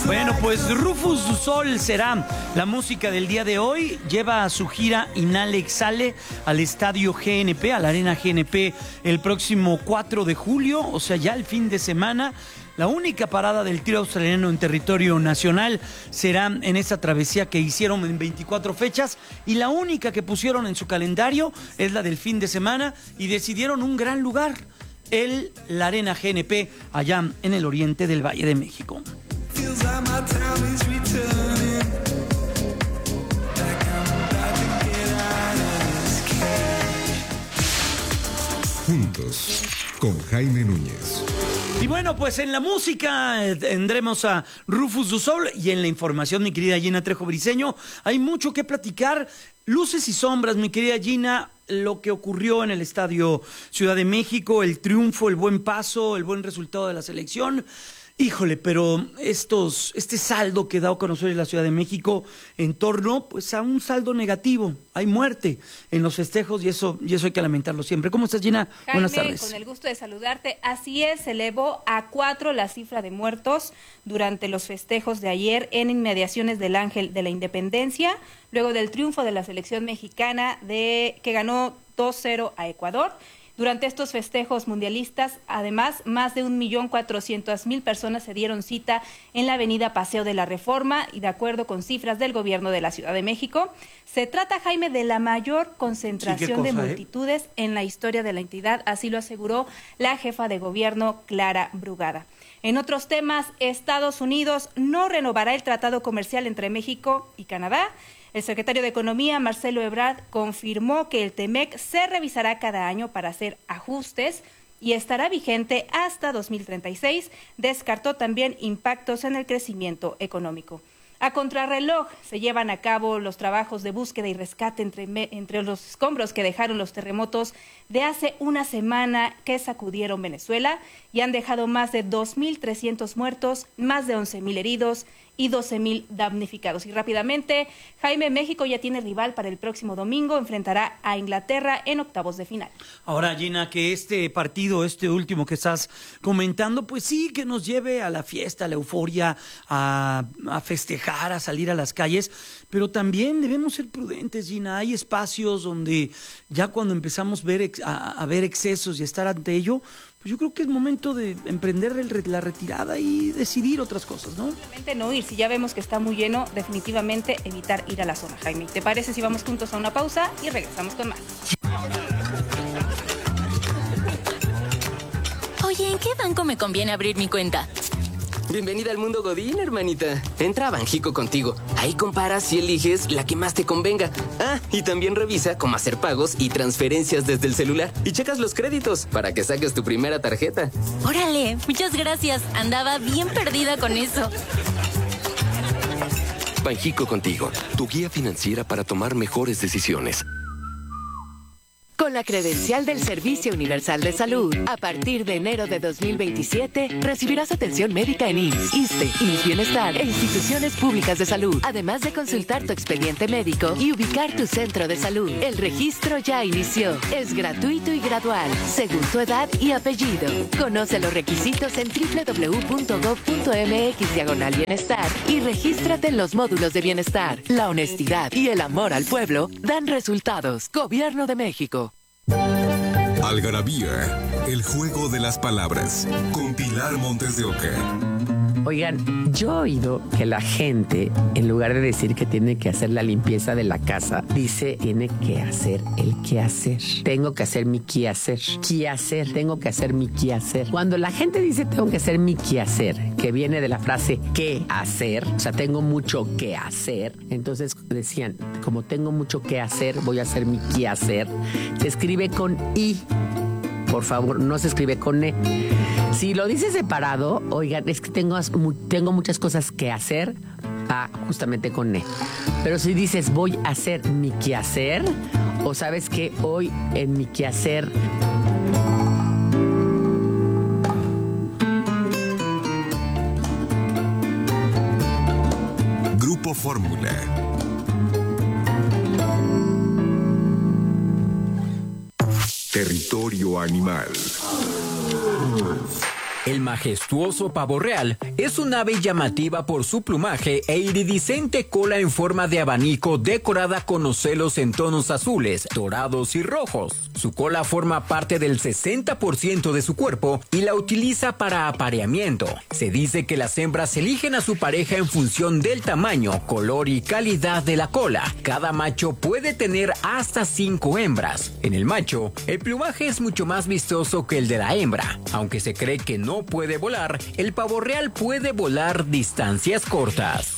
Bueno, pues Rufus Du Sol será la música del día de hoy. Lleva su gira Inhale Exhale al estadio GNP, a la Arena GNP, el próximo 4 de julio, o sea, ya el fin de semana. La única parada del trío australiano en territorio nacional será en esa travesía que hicieron en 24 fechas, y la única que pusieron en su calendario es la del fin de semana, y decidieron un gran lugar, la Arena GNP, allá en el oriente del Valle de México. Juntos, con Jaime Núñez. Y bueno, pues en la música tendremos a Rufus Du Sol, y en la información, mi querida Gina Trejo Briseño, hay mucho que platicar. Luces y sombras, mi querida Gina, lo que ocurrió en el Estadio Ciudad de México, el triunfo, el buen paso, el buen resultado de la selección. Híjole, pero este saldo que da a conocer la Ciudad de México en torno pues a un saldo negativo. Hay muerte en los festejos y eso hay que lamentarlo siempre. ¿Cómo estás, Gina? Jaime, buenas tardes. Con el gusto de saludarte. Así es, se elevó a 4 la cifra de muertos durante los festejos de ayer en inmediaciones del Ángel de la Independencia, luego del triunfo de la selección mexicana que ganó 2-0 a Ecuador. Durante estos festejos mundialistas, además, más de 1.400.000 personas se dieron cita en la avenida Paseo de la Reforma, y de acuerdo con cifras del gobierno de la Ciudad de México, se trata, Jaime, de la mayor concentración de multitudes en la historia de la entidad, así lo aseguró la jefa de gobierno, Clara Brugada. En otros temas, Estados Unidos no renovará el tratado comercial entre México y Canadá. El secretario de Economía, Marcelo Ebrard, confirmó que el TEMEC se revisará cada año para hacer ajustes y estará vigente hasta 2036. Descartó también impactos en el crecimiento económico. A contrarreloj se llevan a cabo los trabajos de búsqueda y rescate entre los escombros que dejaron los terremotos de hace una semana que sacudieron Venezuela y han dejado más de 2.300 muertos, más de 11.000 heridos y 12.000 damnificados. Y rápidamente, Jaime, México ya tiene rival para el próximo domingo, enfrentará a Inglaterra en octavos de final. Ahora, Gina, que este partido, este último que estás comentando, pues sí, que nos lleve a la fiesta, a la euforia, a festejar, a salir a las calles, pero también debemos ser prudentes, Gina. Hay espacios donde ya cuando empezamos a ver excesos y estar ante ello, pues yo creo que es momento de emprender la retirada y decidir otras cosas, ¿no? Simplemente no ir. Si ya vemos que está muy lleno, definitivamente evitar ir a la zona, Jaime. ¿Te parece si vamos juntos a una pausa y regresamos con más? Oye, ¿en qué banco me conviene abrir mi cuenta? Bienvenida al mundo Godín, hermanita. Entra a Banjico Contigo. Ahí comparas y eliges la que más te convenga. Ah, y también revisa cómo hacer pagos y transferencias desde el celular. Y checas los créditos para que saques tu primera tarjeta. Órale, muchas gracias. Andaba bien perdida con eso. Banjico Contigo, tu guía financiera para tomar mejores decisiones. Con la credencial del Servicio Universal de Salud, a partir de enero de 2027, recibirás atención médica en IMSS, ISSSTE, IMSS Bienestar e instituciones públicas de salud, además de consultar tu expediente médico y ubicar tu centro de salud. El registro ya inició. Es gratuito y gradual, según tu edad y apellido. Conoce los requisitos en www.gov.mx/bienestar y regístrate en los módulos de bienestar. La honestidad y el amor al pueblo dan resultados. Gobierno de México. Algarabía, el juego de las palabras, con Pilar Montes de Oca. Oigan, yo he oído que la gente, en lugar de decir que tiene que hacer la limpieza de la casa, dice tiene que hacer el quehacer. Tengo que hacer mi quehacer. Quehacer, tengo que hacer mi quehacer. Cuando la gente dice tengo que hacer mi quehacer, que viene de la frase qué hacer, o sea, tengo mucho que hacer, entonces decían, como tengo mucho que hacer, voy a hacer mi quehacer. Se escribe con I. Por favor, no se escribe con E. Si lo dices separado, oigan, es que tengo muchas cosas que hacer, justamente con E. Pero si dices voy a hacer mi quehacer, o sabes que hoy en mi quehacer Grupo Fórmula. Territorio Animal. El majestuoso pavo real es un ave llamativa por su plumaje e iridiscente cola en forma de abanico decorada con ocelos en tonos azules, dorados y rojos. Su cola forma parte del 60% de su cuerpo y la utiliza para apareamiento. Se dice que las hembras eligen a su pareja en función del tamaño, color y calidad de la cola. Cada macho puede tener hasta 5 hembras. En el macho, el plumaje es mucho más vistoso que el de la hembra. Aunque se cree que no puede volar, el pavo real puede volar distancias cortas.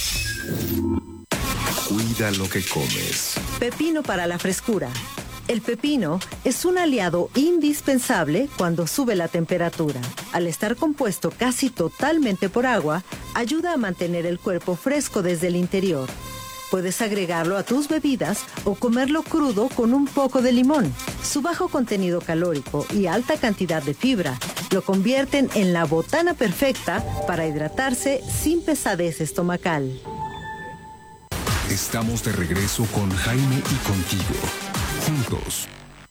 Cuida lo que comes. Pepino para la frescura. El pepino es un aliado indispensable cuando sube la temperatura. Al estar compuesto casi totalmente por agua, ayuda a mantener el cuerpo fresco desde el interior. Puedes agregarlo a tus bebidas o comerlo crudo con un poco de limón. Su bajo contenido calórico y alta cantidad de fibra lo convierten en la botana perfecta para hidratarse sin pesadez estomacal. Estamos de regreso con Jaime y contigo. Juntos.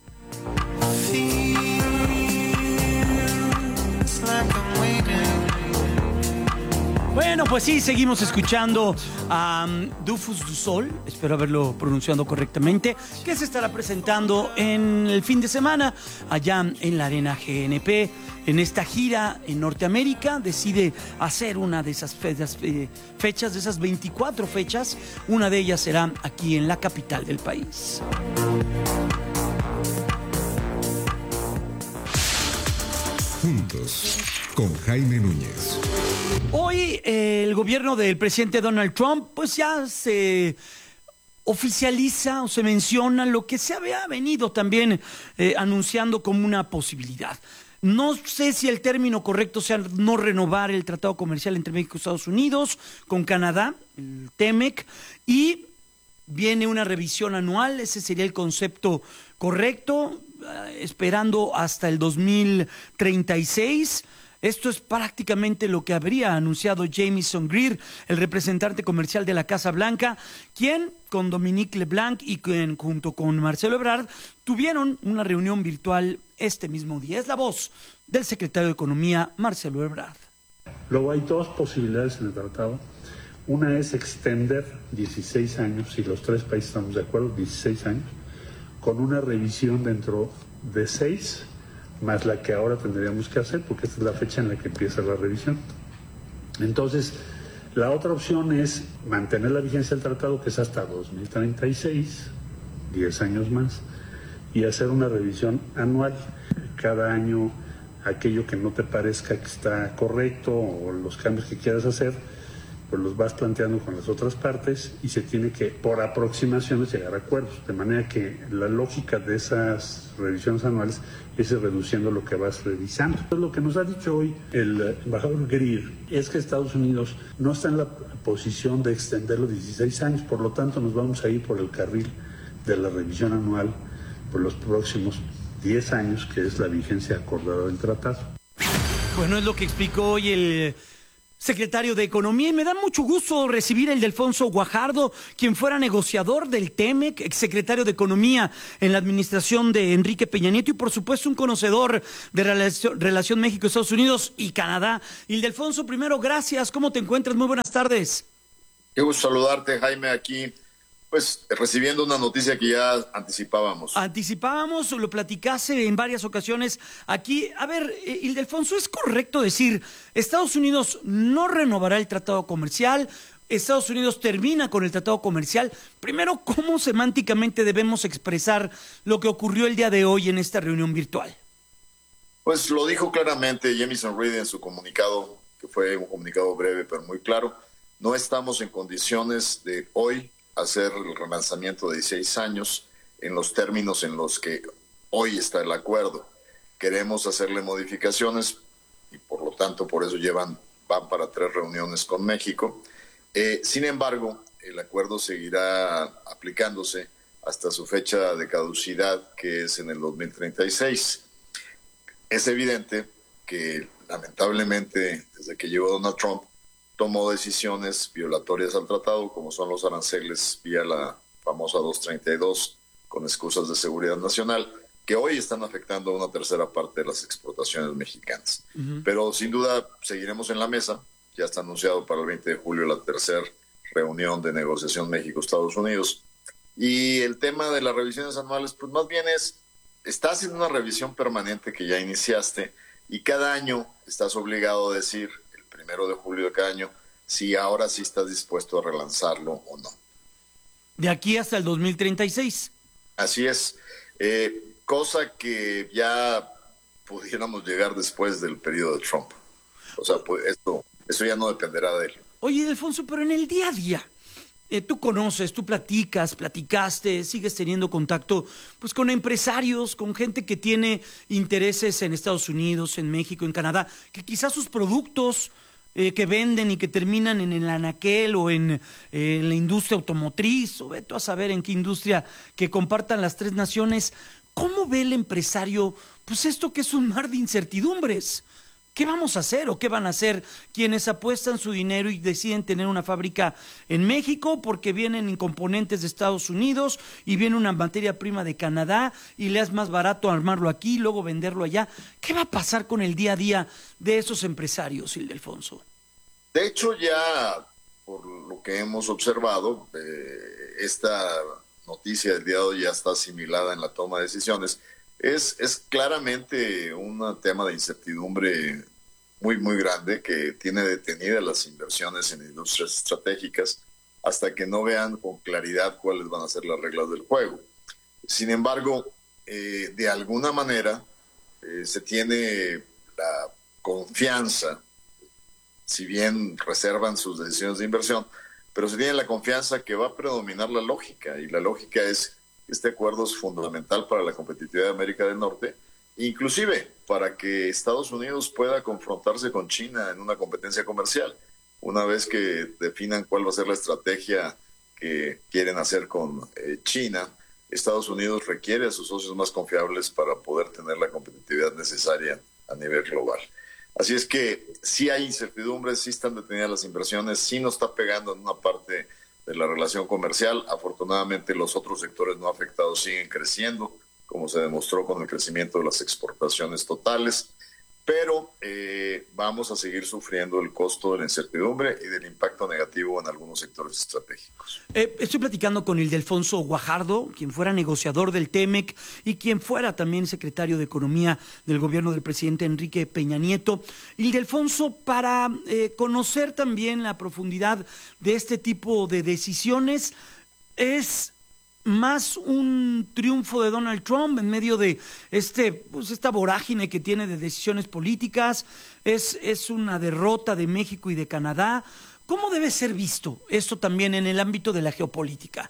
Bueno, pues sí, seguimos escuchando a Dufus du Sol, espero haberlo pronunciado correctamente, que se estará presentando en el fin de semana allá en la Arena GNP. En esta gira en Norteamérica decide hacer una de esas fechas, de esas 24 fechas, una de ellas será aquí en la capital del país. Juntos, con Jaime Núñez. Hoy el gobierno del presidente Donald Trump pues ya se oficializa o se menciona lo que se había venido también anunciando como una posibilidad. No sé si el término correcto sea no renovar el tratado comercial entre México y Estados Unidos con Canadá, el TEMEC, y viene una revisión anual, ese sería el concepto correcto, esperando hasta el 2036. Esto es prácticamente lo que habría anunciado Jamieson Greer, el representante comercial de la Casa Blanca, quien con Dominique LeBlanc y junto con Marcelo Ebrard tuvieron una reunión virtual este mismo día. Es la voz del secretario de Economía, Marcelo Ebrard. Luego hay dos posibilidades en el tratado. Una es extender 16 años, si los tres países estamos de acuerdo, 16 años, con una revisión dentro de 6 más la que ahora tendríamos que hacer, porque esta es la fecha en la que empieza la revisión. Entonces, la otra opción es mantener la vigencia del tratado, que es hasta 2036, 10 años más, y hacer una revisión anual. Cada año, aquello que no te parezca que está correcto o los cambios que quieras hacer, pues los vas planteando con las otras partes y se tiene que, por aproximaciones, llegar a acuerdos. De manera que la lógica de esas revisiones anuales es ir reduciendo lo que vas revisando. Lo que nos ha dicho hoy el embajador Greer es que Estados Unidos no está en la posición de extender los 16 años, por lo tanto nos vamos a ir por el carril de la revisión anual por los próximos 10 años, que es la vigencia acordada del tratado. Bueno, es lo que explicó hoy el secretario de Economía, y me da mucho gusto recibir a Ildefonso Guajardo, quien fuera negociador del TEMEC, exsecretario de Economía en la administración de Enrique Peña Nieto y por supuesto un conocedor de relación México, Estados Unidos y Canadá. Ildefonso, primero, gracias. ¿Cómo te encuentras? Muy buenas tardes. Qué gusto saludarte, Jaime, aquí. Pues recibiendo una noticia que ya anticipábamos. Anticipábamos, lo platicaste en varias ocasiones aquí. A ver, Ildefonso, ¿es correcto decir Estados Unidos no renovará el tratado comercial? Estados Unidos termina con el tratado comercial. Primero, ¿cómo semánticamente debemos expresar lo que ocurrió el día de hoy en esta reunión virtual? Pues lo dijo claramente Jamieson Greer en su comunicado, que fue un comunicado breve pero muy claro. No estamos en condiciones de hoy hacer el relanzamiento de 16 años en los términos en los que hoy está el acuerdo. Queremos hacerle modificaciones y por lo tanto por eso van para 3 reuniones con México. Sin embargo, el acuerdo seguirá aplicándose hasta su fecha de caducidad, que es en el 2036. Es evidente que lamentablemente desde que llegó Donald Trump tomó decisiones violatorias al tratado, como son los aranceles vía la famosa 232, con excusas de seguridad nacional, que hoy están afectando a una tercera parte de las exportaciones mexicanas. Pero sin duda seguiremos en la mesa. Ya está anunciado para el 20 de julio la tercera reunión de negociación México-Estados Unidos. Y el tema de las revisiones anuales, pues más bien estás en una revisión permanente que ya iniciaste y cada año estás obligado a decir, el 1 de julio de cada año, si ahora sí estás dispuesto a relanzarlo o no. De aquí hasta el 2036. Así es. Cosa que ya pudiéramos llegar después del periodo de Trump. O sea, pues eso ya no dependerá de él. Oye, Delfonso, pero en el día a día, tú conoces, tú platicaste, sigues teniendo contacto pues con empresarios, con gente que tiene intereses en Estados Unidos, en México, en Canadá, que quizás sus productos que venden y que terminan en el anaquel o en la industria automotriz, o vete a saber en qué industria que compartan las tres naciones. ¿Cómo ve el empresario pues esto que es un mar de incertidumbres? ¿Qué vamos a hacer o qué van a hacer quienes apuestan su dinero y deciden tener una fábrica en México porque vienen componentes de Estados Unidos y viene una materia prima de Canadá y le es más barato armarlo aquí y luego venderlo allá? ¿Qué va a pasar con el día a día de esos empresarios, Ildefonso? De hecho, ya por lo que hemos observado, esta noticia del día de hoy ya está asimilada en la toma de decisiones. Es claramente un tema de incertidumbre muy, muy grande que tiene detenidas las inversiones en industrias estratégicas hasta que no vean con claridad cuáles van a ser las reglas del juego. Sin embargo, de alguna manera se tiene la confianza, si bien reservan sus decisiones de inversión, pero se tiene la confianza que va a predominar la lógica, y la lógica es que este acuerdo es fundamental para la competitividad de América del Norte, inclusive para que Estados Unidos pueda confrontarse con China en una competencia comercial. Una vez que definan cuál va a ser la estrategia que quieren hacer con China, Estados Unidos requiere a sus socios más confiables para poder tener la competitividad necesaria a nivel global. Así es que sí hay incertidumbres, sí están detenidas las inversiones, sí nos está pegando en una parte de la relación comercial. Afortunadamente los otros sectores no afectados siguen creciendo, como se demostró con el crecimiento de las exportaciones totales, pero vamos a seguir sufriendo el costo de la incertidumbre y del impacto negativo en algunos sectores estratégicos. Estoy platicando con Ildefonso Guajardo, quien fuera negociador del TEMEC y quien fuera también secretario de Economía del gobierno del presidente Enrique Peña Nieto. Ildefonso, para conocer también la profundidad de este tipo de decisiones, ¿es más un triunfo de Donald Trump en medio de esta vorágine que tiene de decisiones políticas? ¿Es una derrota de México y de Canadá? ¿Cómo debe ser visto esto también en el ámbito de la geopolítica?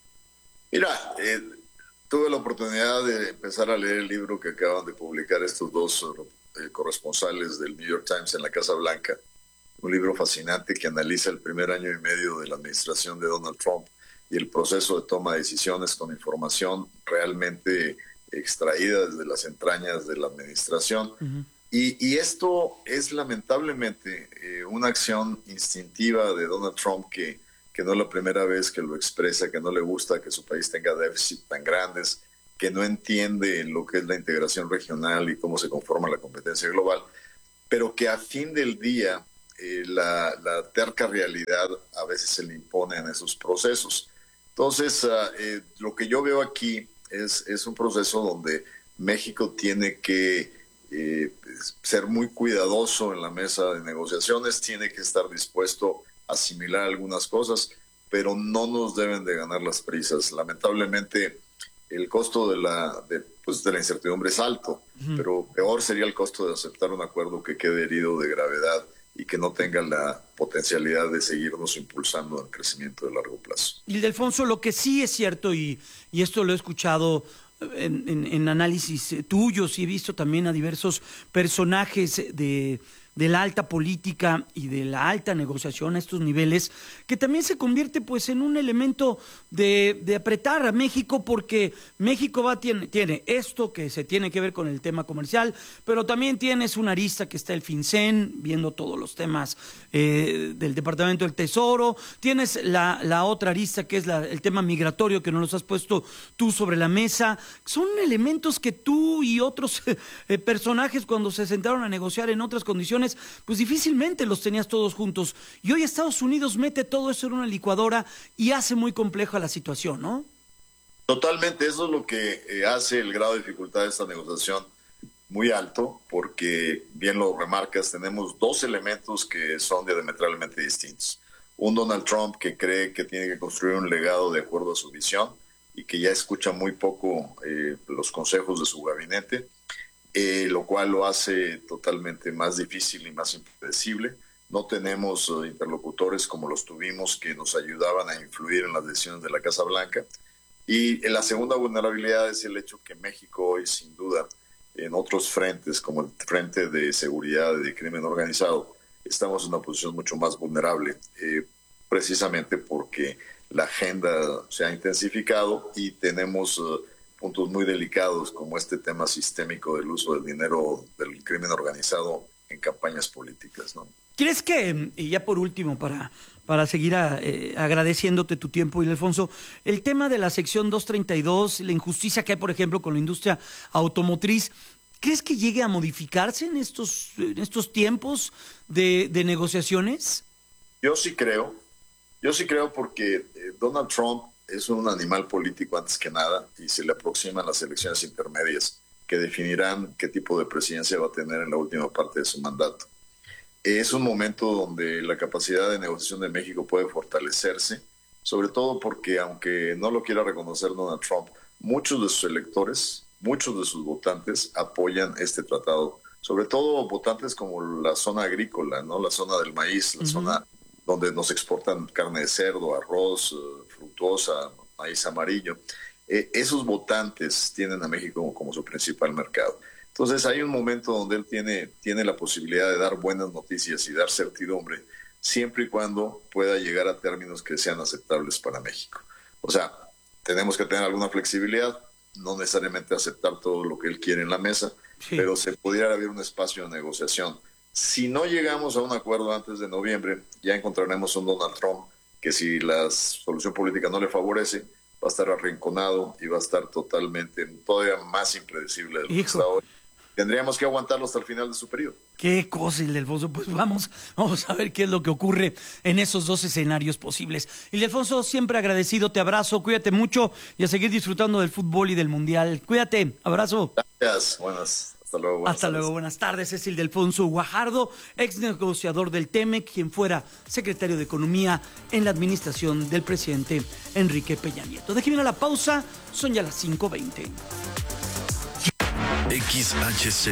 Mira, tuve la oportunidad de empezar a leer el libro que acaban de publicar estos dos corresponsales del New York Times en la Casa Blanca, un libro fascinante que analiza el primer año y medio de la administración de Donald Trump y el proceso de toma de decisiones con información realmente extraída desde las entrañas de la administración. Y esto es lamentablemente una acción instintiva de Donald Trump que no es la primera vez que lo expresa, que no le gusta que su país tenga déficits tan grandes, que no entiende lo que es la integración regional y cómo se conforma la competencia global, pero que a fin del día la terca realidad a veces se le impone en esos procesos. Entonces, lo que yo veo aquí es un proceso donde México tiene que ser muy cuidadoso en la mesa de negociaciones, tiene que estar dispuesto a asimilar algunas cosas, pero no nos deben de ganar las prisas. Lamentablemente, el costo de la incertidumbre es alto, pero peor sería el costo de aceptar un acuerdo que quede herido de gravedad y que no tenga la potencialidad de seguirnos impulsando el crecimiento de largo plazo. Ildefonso, lo que sí es cierto, y esto lo he escuchado en análisis tuyos y he visto también a diversos personajes de la alta política y de la alta negociación a estos niveles, que también se convierte pues en un elemento de apretar a México, porque México tiene esto que se tiene que ver con el tema comercial, pero también tienes una arista que está el FinCEN, viendo todos los temas del Departamento del Tesoro, tienes la otra arista que es el tema migratorio, que nos los has puesto tú sobre la mesa. Son elementos que tú y otros personajes, cuando se sentaron a negociar en otras condiciones, pues difícilmente los tenías todos juntos. Y hoy Estados Unidos mete todo eso en una licuadora y hace muy compleja la situación, ¿no? Totalmente, eso es lo que hace el grado de dificultad de esta negociación muy alto, porque bien lo remarcas, tenemos dos elementos que son diametralmente distintos. Un Donald Trump que cree que tiene que construir un legado de acuerdo a su visión y que ya escucha muy poco los consejos de su gabinete, lo cual lo hace totalmente más difícil y más impredecible. No tenemos interlocutores como los tuvimos que nos ayudaban a influir en las decisiones de la Casa Blanca. Y la segunda vulnerabilidad es el hecho que México hoy, sin duda, en otros frentes, como el frente de seguridad y de crimen organizado, estamos en una posición mucho más vulnerable, precisamente porque la agenda se ha intensificado y tenemos puntos muy delicados como este tema sistémico del uso del dinero del crimen organizado en campañas políticas, ¿no? ¿Crees que, y ya por último, para seguir agradeciéndote tu tiempo, Ildefonso, el tema de la sección 232, la injusticia que hay, por ejemplo, con la industria automotriz, ¿crees que llegue a modificarse en estos tiempos de negociaciones? Yo sí creo porque Donald Trump es un animal político antes que nada y se le aproximan las elecciones intermedias que definirán qué tipo de presidencia va a tener en la última parte de su mandato. Es un momento donde la capacidad de negociación de México puede fortalecerse, sobre todo porque, aunque no lo quiera reconocer Donald Trump, muchos de sus electores, muchos de sus votantes apoyan este tratado, sobre todo votantes como la zona agrícola, ¿no? La zona del maíz, la zona donde nos exportan carne de cerdo, arroz, fructuosa, maíz amarillo. Esos votantes tienen a México como su principal mercado. Entonces hay un momento donde él tiene la posibilidad de dar buenas noticias y dar certidumbre, siempre y cuando pueda llegar a términos que sean aceptables para México. O sea, tenemos que tener alguna flexibilidad, no necesariamente aceptar todo lo que él quiere en la mesa, pero se pudiera haber un espacio de negociación. Si no llegamos a un acuerdo antes de noviembre, ya encontraremos un Donald Trump que, si la solución política no le favorece, va a estar arrinconado y va a estar todavía más impredecible de lo que está hoy. Tendríamos que aguantarlo hasta el final de su periodo. Qué cosa, Ildefonso. Pues vamos a ver qué es lo que ocurre en esos dos escenarios posibles. Ildefonso, siempre agradecido, te abrazo, cuídate mucho y a seguir disfrutando del fútbol y del mundial. Cuídate, abrazo. Gracias, hasta luego. Hasta luego, buenas tardes. Es Ildefonso Guajardo, ex negociador del TEMEC, quien fuera secretario de Economía en la administración del presidente Enrique Peña Nieto. Déjeme ir a la pausa, son ya las 5:20. XHZ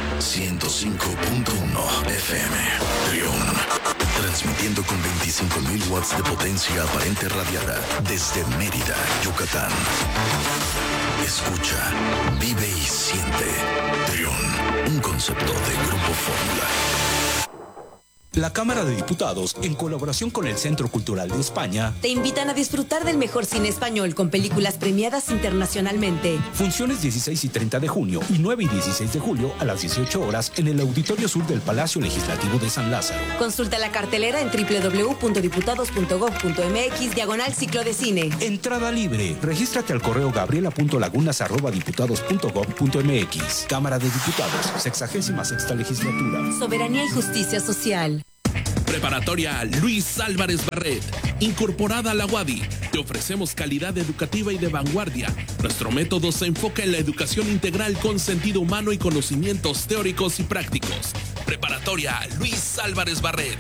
105.1 FM León, transmitiendo con 25.000 watts de potencia aparente radiada desde Mérida, Yucatán. Escucha, vive y siente. León, un concepto de Grupo Fórmula. La Cámara de Diputados, en colaboración con el Centro Cultural de España, te invitan a disfrutar del mejor cine español con películas premiadas internacionalmente. Funciones 16 y 30 de junio y 9 y 16 de julio a las 18 horas en el Auditorio Sur del Palacio Legislativo de San Lázaro. Consulta la cartelera en www.diputados.gov.mx/ciclo de cine. Entrada libre. Regístrate al correo gabriela.lagunas@diputados.gov.mx. Cámara de Diputados, 66ª Legislatura. Soberanía y justicia social. Preparatoria Luis Álvarez Barret, incorporada a la UADY. Te ofrecemos calidad educativa y de vanguardia. Nuestro método se enfoca en la educación integral con sentido humano y conocimientos teóricos y prácticos. Preparatoria Luis Álvarez Barret,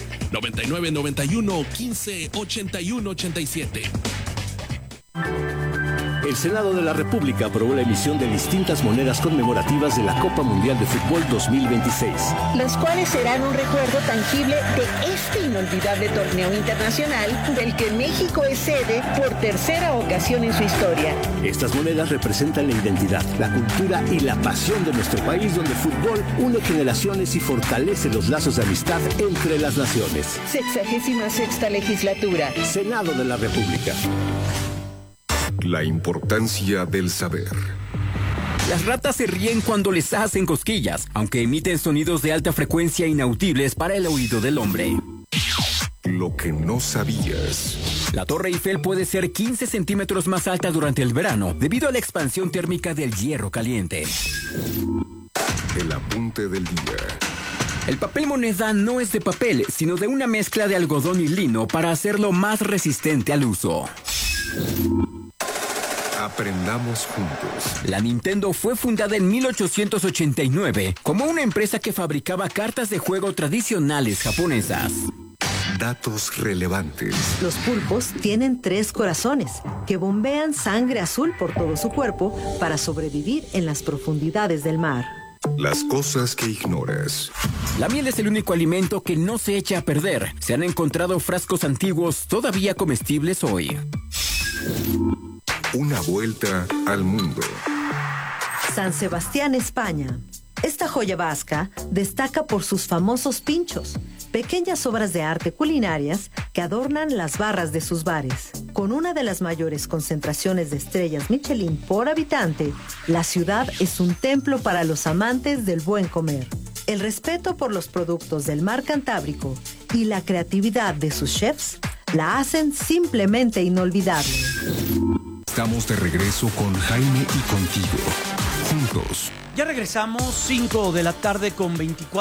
9991 15 81 87. El Senado de la República aprobó la emisión de distintas monedas conmemorativas de la Copa Mundial de Fútbol 2026. Los cuales serán un recuerdo tangible de este inolvidable torneo internacional del que México es sede por tercera ocasión en su historia. Estas monedas representan la identidad, la cultura y la pasión de nuestro país, donde el fútbol une generaciones y fortalece los lazos de amistad entre las naciones. 66ª legislatura. Senado de la República. La importancia del saber. Las ratas se ríen cuando les hacen cosquillas, aunque emiten sonidos de alta frecuencia inaudibles para el oído del hombre. Lo que no sabías. La Torre Eiffel puede ser 15 centímetros más alta durante el verano, debido a la expansión térmica del hierro caliente. El apunte del día. El papel moneda no es de papel, sino de una mezcla de algodón y lino para hacerlo más resistente al uso. Aprendamos juntos. La Nintendo fue fundada en 1889 como una empresa que fabricaba cartas de juego tradicionales japonesas. Datos relevantes. Los pulpos tienen 3 corazones que bombean sangre azul por todo su cuerpo para sobrevivir en las profundidades del mar. Las cosas que ignoras. La miel es el único alimento que no se echa a perder. Se han encontrado frascos antiguos todavía comestibles hoy. Una vuelta al mundo. San Sebastián, España. Esta joya vasca destaca por sus famosos pinchos, pequeñas obras de arte culinarias que adornan las barras de sus bares. Con una de las mayores concentraciones de estrellas Michelin por habitante, la ciudad es un templo para los amantes del buen comer. El respeto por los productos del mar Cantábrico y la creatividad de sus chefs la hacen simplemente inolvidable. Estamos de regreso con Jaime y contigo. Juntos. Ya regresamos, 5 de la tarde con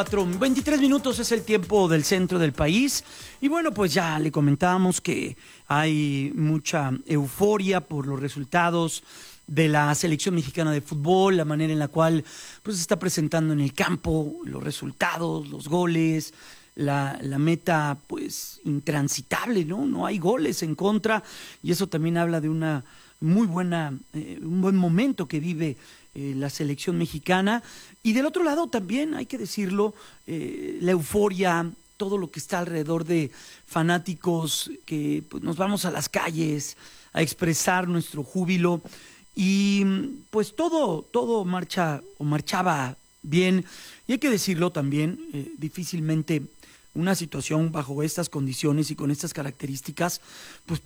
23 minutos es el tiempo del centro del país. Y bueno, pues ya le comentábamos que hay mucha euforia por los resultados de la selección mexicana de fútbol, la manera en la cual pues se está presentando en el campo, los resultados, los goles, la meta pues intransitable, ¿no? No hay goles en contra y eso también habla de una muy buena, un buen momento que vive la selección mexicana. Y del otro lado también, hay que decirlo, la euforia, todo lo que está alrededor de fanáticos que pues, nos vamos a las calles a expresar nuestro júbilo y pues todo marchaba bien. Y hay que decirlo también, difícilmente una situación bajo estas condiciones y con estas características pues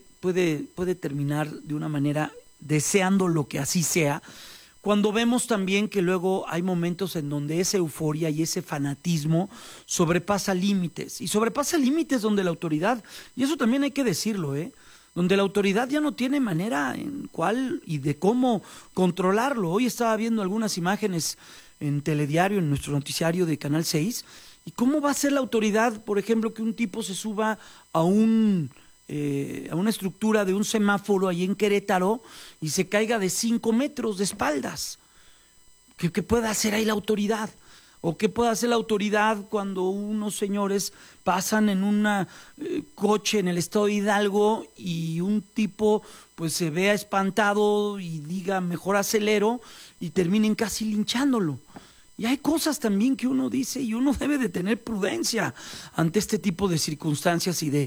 puede terminar de una manera deseando lo que así sea, cuando vemos también que luego hay momentos en donde esa euforia y ese fanatismo sobrepasa límites, y sobrepasa límites donde la autoridad, y eso también hay que decirlo, donde la autoridad ya no tiene manera en cuál y de cómo controlarlo. Hoy estaba viendo algunas imágenes en Telediario, en nuestro noticiario de Canal 6, y cómo va a ser la autoridad, por ejemplo, que un tipo se suba a una estructura de un semáforo ahí en Querétaro y se caiga de 5 metros de espaldas. ¿Qué puede hacer ahí la autoridad? ¿O qué puede hacer la autoridad cuando unos señores pasan en un coche en el estado de Hidalgo y un tipo pues se vea espantado y diga mejor acelero y terminen casi linchándolo? Y hay cosas también que uno dice y uno debe de tener prudencia ante este tipo de circunstancias y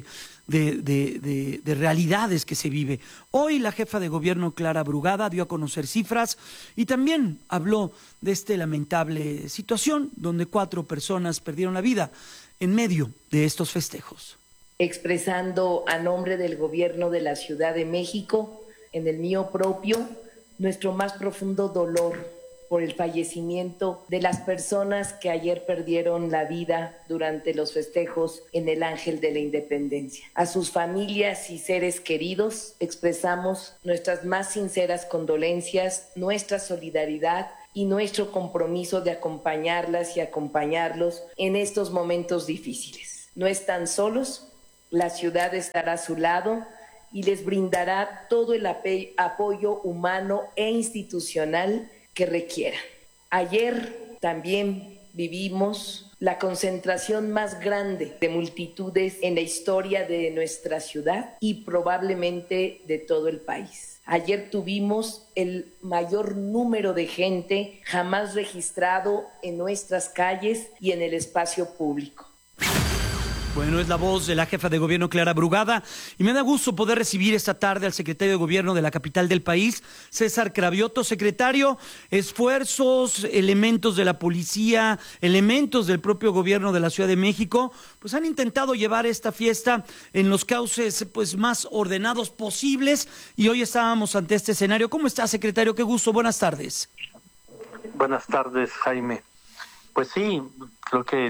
de realidades que se vive. Hoy la jefa de gobierno, Clara Brugada, dio a conocer cifras y también habló de esta lamentable situación donde 4 personas perdieron la vida en medio de estos festejos. Expresando a nombre del gobierno de la Ciudad de México, en el mío propio, nuestro más profundo dolor por el fallecimiento de las personas que ayer perdieron la vida durante los festejos en el Ángel de la Independencia. A sus familias y seres queridos expresamos nuestras más sinceras condolencias, nuestra solidaridad y nuestro compromiso de acompañarlas y acompañarlos en estos momentos difíciles. No están solos, la ciudad estará a su lado y les brindará todo el apoyo humano e institucional que requieran. Ayer también vivimos la concentración más grande de multitudes en la historia de nuestra ciudad y probablemente de todo el país. Ayer tuvimos el mayor número de gente jamás registrado en nuestras calles y en el espacio público. Bueno, es la voz de la jefa de gobierno, Clara Brugada, y me da gusto poder recibir esta tarde al secretario de gobierno de la capital del país, César Cravioto. Secretario, esfuerzos, elementos de la policía, elementos del propio gobierno de la Ciudad de México, pues han intentado llevar esta fiesta en los cauces pues más ordenados posibles, y hoy estábamos ante este escenario. ¿Cómo está, secretario? Qué gusto, buenas tardes. Buenas tardes, Jaime. Pues sí, creo que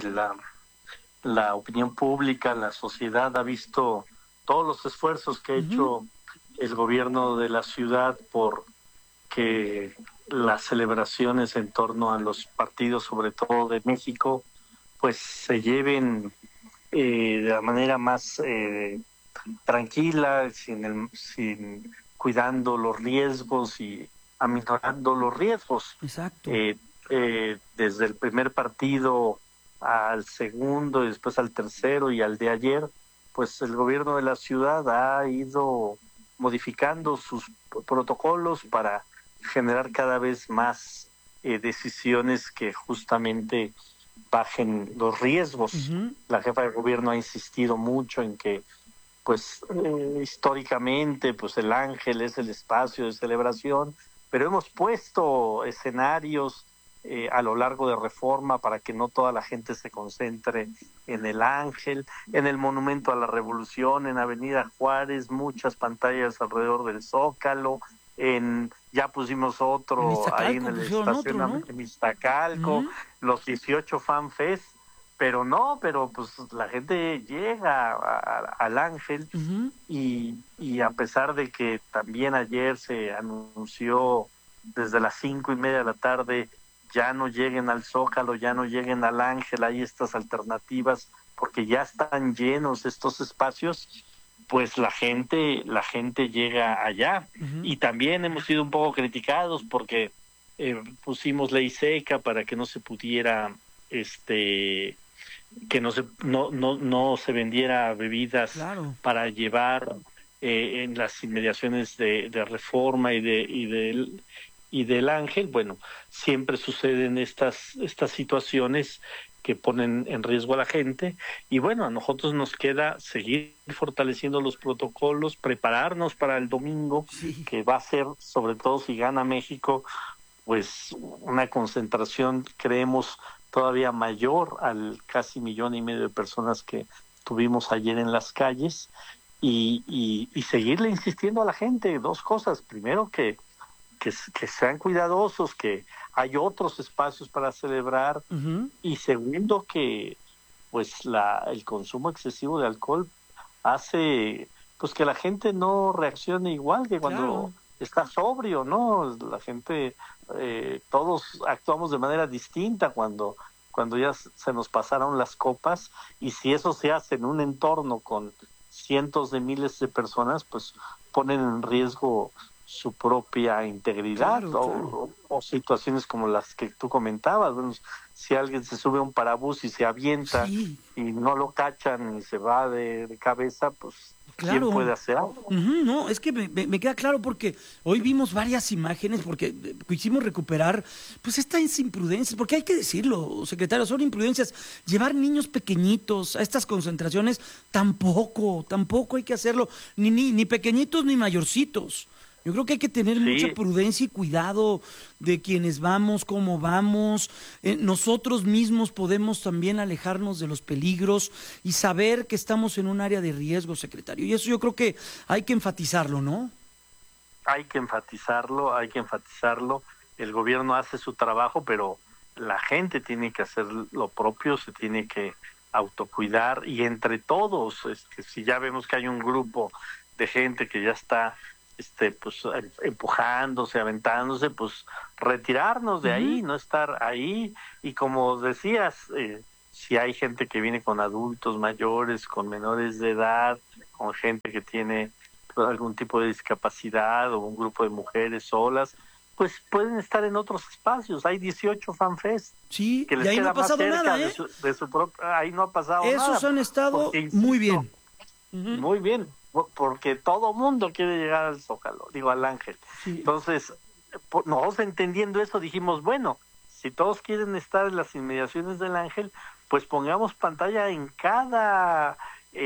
la opinión pública, la sociedad ha visto todos los esfuerzos que ha hecho el gobierno de la ciudad por que las celebraciones en torno a los partidos, sobre todo de México, pues se lleven de la manera más tranquila, sin cuidando los riesgos y aminorando los riesgos. Exacto. Desde el primer partido al segundo y después al tercero y al de ayer, pues el gobierno de la ciudad ha ido modificando sus protocolos para generar cada vez más decisiones que justamente bajen los riesgos. La jefa de gobierno ha insistido mucho en que pues históricamente pues el Ángel es el espacio de celebración, pero hemos puesto escenarios a lo largo de Reforma para que no toda la gente se concentre en el Ángel, en el Monumento a la Revolución, en Avenida Juárez, muchas pantallas alrededor del Zócalo, ya pusimos otro ahí en el estacionamiento en Iztacalco, los 18 Fan Fest, pero pues la gente llega al Ángel y a pesar de que también ayer se anunció desde las 5:30 de la tarde ya no lleguen al Zócalo, ya no lleguen al Ángel, hay estas alternativas porque ya están llenos estos espacios, pues la gente llega allá. Y también hemos sido un poco criticados porque pusimos ley seca para que no se pudiera que no se vendiera bebidas para llevar en las inmediaciones de Reforma y del Ángel. Bueno, siempre suceden estas situaciones que ponen en riesgo a la gente y bueno, a nosotros nos queda seguir fortaleciendo los protocolos, prepararnos para el domingo, que va a ser, sobre todo si gana México, pues una concentración, creemos, todavía mayor al casi 1.5 millones de personas que tuvimos ayer en las calles y seguirle insistiendo a la gente dos cosas. Primero, que sean cuidadosos, que hay otros espacios para celebrar y segundo, que pues el consumo excesivo de alcohol hace pues que la gente no reaccione igual que cuando está sobrio, ¿no? La gente, todos actuamos de manera distinta cuando ya se nos pasaron las copas, y si eso se hace en un entorno con cientos de miles de personas, pues ponen en riesgo su propia integridad, o situaciones como las que tú comentabas. Bueno, si alguien se sube a un parabús y se avienta y no lo cachan y se va de cabeza, pues ¿quién puede hacer algo? No, es que me queda claro porque hoy vimos varias imágenes, porque quisimos recuperar pues estas imprudencias, porque hay que decirlo, secretario, son imprudencias. Llevar niños pequeñitos a estas concentraciones tampoco hay que hacerlo, ni pequeñitos ni mayorcitos. Yo creo que hay que tener mucha prudencia y cuidado de quienes vamos, cómo vamos. Nosotros mismos podemos también alejarnos de los peligros y saber que estamos en un área de riesgo, secretario. Y eso yo creo que hay que enfatizarlo, ¿no? Hay que enfatizarlo. El gobierno hace su trabajo, pero la gente tiene que hacer lo propio, se tiene que autocuidar, y entre todos, si ya vemos que hay un grupo de gente que ya está pues empujándose, aventándose, pues retirarnos de ahí, no estar ahí. Y como decías, si hay gente que viene con adultos mayores, con menores de edad, con gente que tiene algún tipo de discapacidad o un grupo de mujeres solas, pues pueden estar en otros espacios. Hay 18 FanFest. Sí, que les y ahí no ha pasado nada, ¿eh? Ahí no ha pasado nada. Esos han estado muy bien. Muy bien, porque todo mundo quiere llegar al Zócalo, al Ángel. Sí. Entonces, nosotros entendiendo eso dijimos, bueno, si todos quieren estar en las inmediaciones del Ángel, pues pongamos pantalla en cada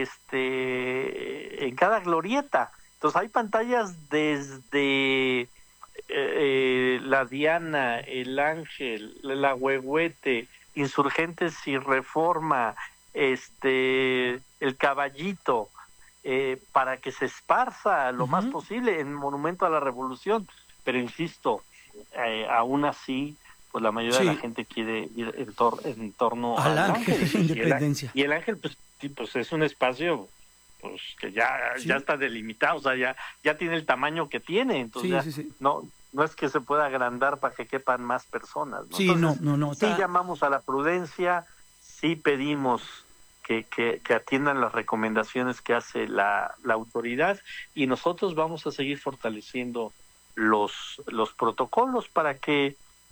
glorieta. Entonces hay pantallas desde la Diana, el Ángel, la Huehuete, Insurgentes y Reforma, el Caballito, para que se esparza lo más posible en Monumento a la Revolución. Pero insisto, aún así, pues la mayoría de la gente quiere ir en torno al Ángel de Independencia. Y el Ángel, pues es un espacio pues que ya está delimitado, o sea, ya tiene el tamaño que tiene, entonces no es que se pueda agrandar para que quepan más personas, ¿no? Sí, entonces, no. Sí llamamos a la prudencia, sí pedimos que atiendan las recomendaciones que hace la autoridad, y nosotros vamos a seguir fortaleciendo los protocolos para que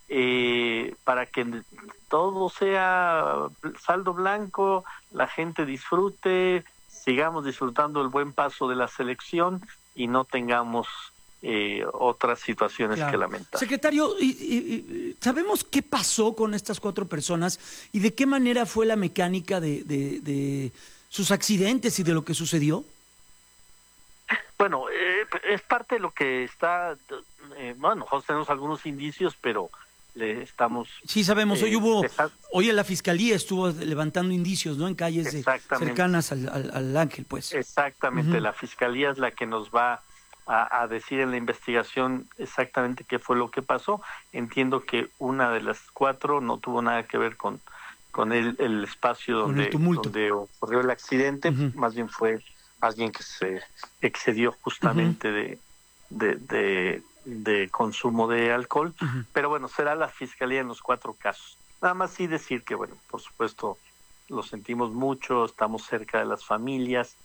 todo sea saldo blanco, la gente disfrute, sigamos disfrutando el buen paso de la selección y no tengamos otras situaciones que lamentar. Secretario, ¿sabemos qué pasó con estas 4 personas y de qué manera fue la mecánica de sus accidentes y de lo que sucedió? Bueno, es parte de lo que está... nosotros tenemos algunos indicios, pero le estamos... Sí, sabemos. Hoy en la Fiscalía estuvo levantando indicios, ¿no? En calles cercanas al Ángel, pues. Exactamente. La Fiscalía es la que nos va a decir en la investigación exactamente qué fue lo que pasó. Entiendo que una de las 4 no tuvo nada que ver con el espacio donde ocurrió el accidente, más bien fue alguien que se excedió justamente de consumo de alcohol, pero bueno, será la Fiscalía en los 4 casos. Nada más sí decir que, bueno, por supuesto, lo sentimos mucho, estamos cerca de las familias,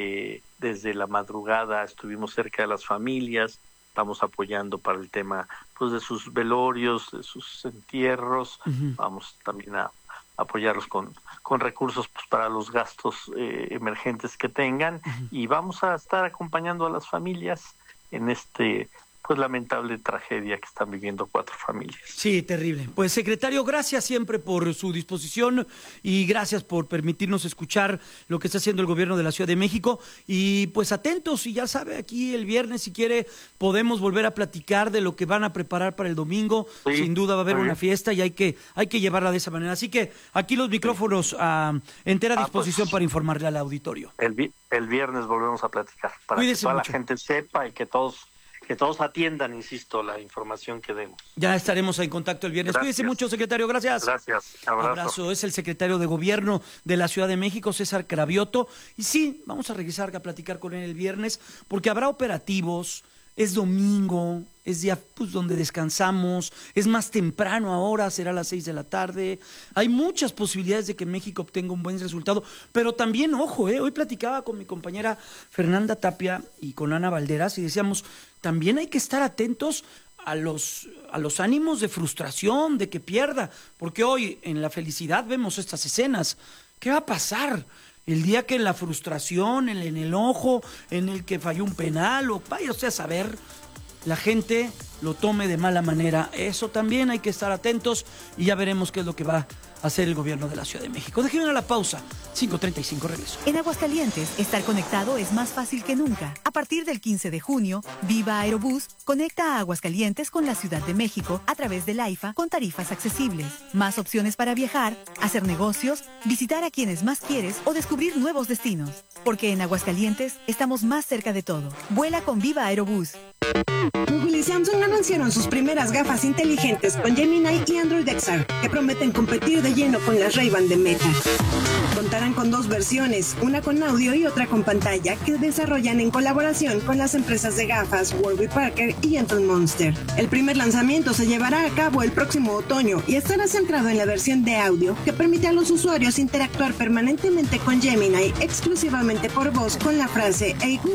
desde la madrugada estuvimos cerca de las familias, estamos apoyando para el tema pues de sus velorios, de sus entierros, vamos también a apoyarlos con recursos pues, para los gastos emergentes que tengan, y vamos a estar acompañando a las familias en pues lamentable tragedia que están viviendo 4 familias. Sí, terrible. Pues secretario, gracias siempre por su disposición y gracias por permitirnos escuchar lo que está haciendo el gobierno de la Ciudad de México, y pues atentos, y ya sabe, aquí el viernes si quiere podemos volver a platicar de lo que van a preparar para el domingo. Sin duda va a haber una fiesta y hay que llevarla de esa manera, así que aquí los micrófonos a entera disposición para informarle al auditorio. El viernes volvemos a platicar para Cuídese que toda mucho. La gente sepa y que todos atiendan, insisto, la información que demos. Ya estaremos en contacto el viernes. Gracias. Cuídese mucho, secretario. Gracias. Gracias. Abrazo. Es el secretario de Gobierno de la Ciudad de México, César Cravioto. Y sí, vamos a regresar a platicar con él el viernes, porque habrá operativos. Es domingo, es día pues, donde descansamos, es más temprano ahora, será a las 6 de la tarde. Hay muchas posibilidades de que México obtenga un buen resultado, pero también, ojo, hoy platicaba con mi compañera Fernanda Tapia y con Ana Valderas y decíamos, también hay que estar atentos a los ánimos de frustración, de que pierda, porque hoy en la felicidad vemos estas escenas. ¿Qué va a pasar el día que en la frustración, en el enojo, en el que falló un penal, o vaya usted a saber, la gente lo tome de mala manera? Eso también hay que estar atentos y ya veremos qué es lo que va a hacer el gobierno de la Ciudad de México. Déjenme a la pausa. 5:35, regreso. En Aguascalientes, estar conectado es más fácil que nunca. A partir del 15 de junio, Viva Aerobús conecta a Aguascalientes con la Ciudad de México a través del AIFA con tarifas accesibles. Más opciones para viajar, hacer negocios, visitar a quienes más quieres o descubrir nuevos destinos. Porque en Aguascalientes estamos más cerca de todo. Vuela con Viva Aerobús. Google y Samsung anunciaron sus primeras gafas inteligentes con Gemini y Android XR, que prometen competir de lleno con las Ray-Ban de Meta. Contarán con 2 versiones, una con audio y otra con pantalla, que desarrollan en colaboración con las empresas de gafas Warby Parker y Anton Monster. El primer lanzamiento se llevará a cabo el próximo otoño y estará centrado en la versión de audio, que permite a los usuarios interactuar permanentemente con Gemini exclusivamente por voz con la frase "Hey Google".